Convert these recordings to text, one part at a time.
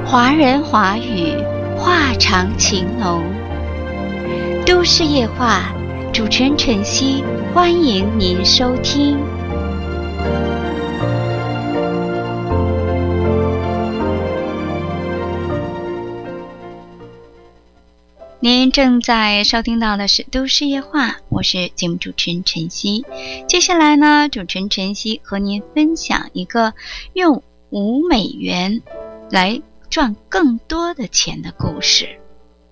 华人华语，话长情浓。都市夜话，主持人晨曦，欢迎您收听。您正在收听到的是都市夜话，我是节目主持人晨曦。接下来呢，主持人晨曦和您分享一个用$5来赚更多的钱的故事。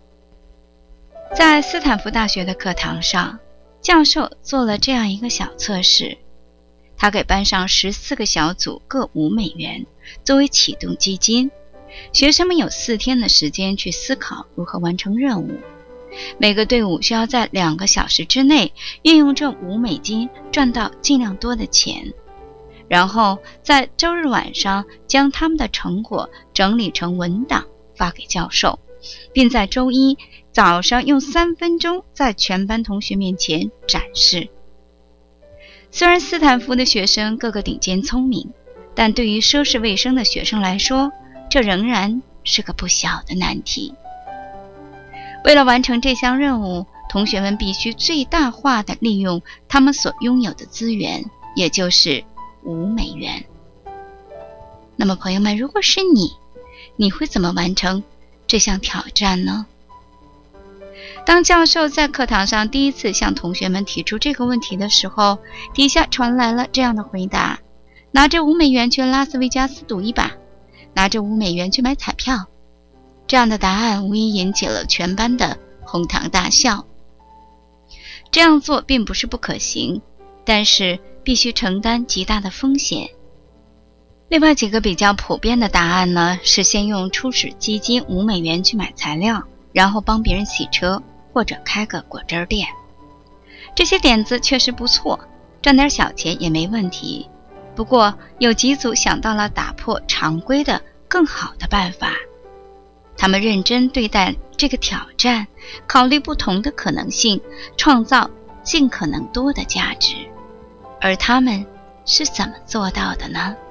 在斯坦福大学的课堂上，教授做了这样一个小测试，他给班上14个小组各$5作为启动基金，学生们有4天的时间去思考如何完成任务。每个队伍需要在2个小时之内运用这$5赚到尽量多的钱，然后在周日晚上将他们的成果整理成文档发给教授，并在周一早上用3分钟在全班同学面前展示。虽然斯坦福的学生个个顶尖聪明，但对于涉世未深的学生来说，这仍然是个不小的难题。为了完成这项任务，同学们必须最大化地利用他们所拥有的资源，也就是$5。那么朋友们，如果是你会怎么完成这项挑战呢？当教授在课堂上第一次向同学们提出这个问题的时候，底下传来了这样的回答：拿着$5去拉斯维加斯赌一把，拿着$5去买彩票。这样的答案无疑引起了全班的哄堂大笑。这样做并不是不可行，但是必须承担极大的风险。另外几个比较普遍的答案呢，是先用初始基金$5去买材料，然后帮别人洗车，或者开个果汁店。这些点子确实不错，赚点小钱也没问题。不过有几组想到了打破常规的更好的办法。他们认真对待这个挑战，考虑不同的可能性，创造尽可能多的价值。而他们是怎么做到的呢？